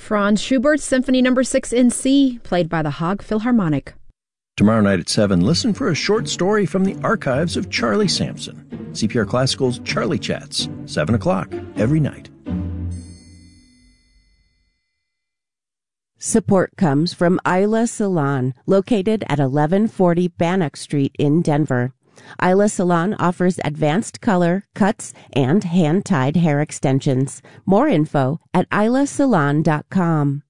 Franz Schubert's Symphony No. 6 in C, played by the Haag Philharmonic. Tomorrow night at 7, listen for a short story from the archives of Charlie Sampson. CPR Classical's Charlie Chats, 7 o'clock every night. Support comes from Isla Salon, located at 1140 Bannock Street in Denver. Isla Salon offers advanced color, cuts, and hand-tied hair extensions. More info at islasalon.com.